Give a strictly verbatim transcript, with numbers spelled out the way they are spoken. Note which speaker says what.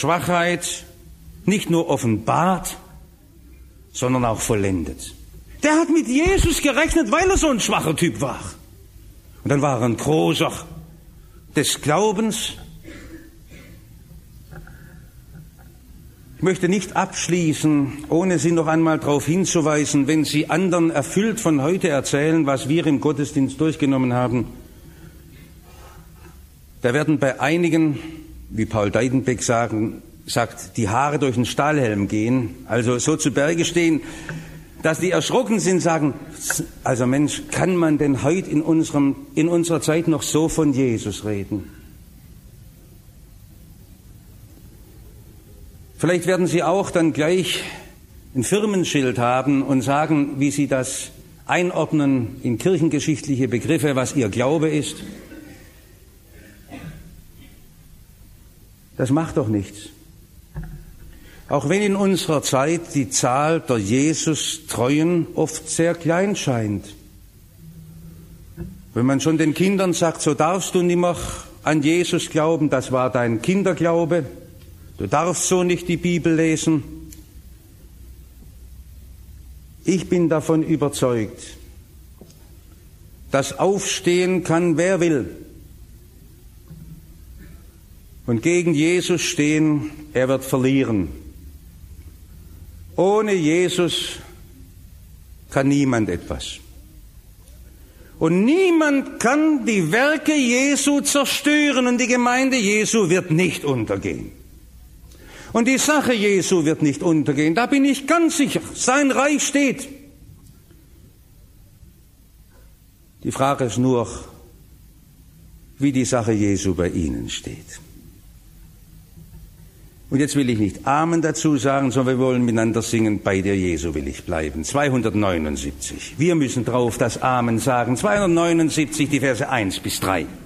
Speaker 1: Schwachheit nicht nur offenbart, sondern auch vollendet. Der hat mit Jesus gerechnet, weil er so ein schwacher Typ war. Und dann war er ein großer des Glaubens. Ich möchte nicht abschließen, ohne Sie noch einmal darauf hinzuweisen, wenn Sie anderen erfüllt von heute erzählen, was wir im Gottesdienst durchgenommen haben. Da werden bei einigen, wie Paul Deidenbeck sagen, sagt, die Haare durch den Stahlhelm gehen, also so zu Berge stehen, dass die erschrocken sind, sagen, also Mensch, kann man denn heute in unserem, in unserer Zeit noch so von Jesus reden? Vielleicht werden Sie auch dann gleich ein Firmenschild haben und sagen, wie Sie das einordnen in kirchengeschichtliche Begriffe, was Ihr Glaube ist. Das macht doch nichts. Auch wenn in unserer Zeit die Zahl der Jesus-Treuen oft sehr klein scheint. Wenn man schon den Kindern sagt, so darfst du nimmer an Jesus glauben, das war dein Kinderglaube, du darfst so nicht die Bibel lesen. Ich bin davon überzeugt, dass aufstehen kann, wer will. Und gegen Jesus stehen, er wird verlieren. Ohne Jesus kann niemand etwas. Und niemand kann die Werke Jesu zerstören und die Gemeinde Jesu wird nicht untergehen. Und die Sache Jesu wird nicht untergehen, da bin ich ganz sicher. Sein Reich steht. Die Frage ist nur, wie die Sache Jesu bei Ihnen steht. Und jetzt will ich nicht Amen dazu sagen, sondern wir wollen miteinander singen, bei dir Jesu will ich bleiben. zweihundertneunundsiebzig. Wir müssen drauf das Amen sagen. zweihundertneunundsiebzig, die Verse eins bis drei.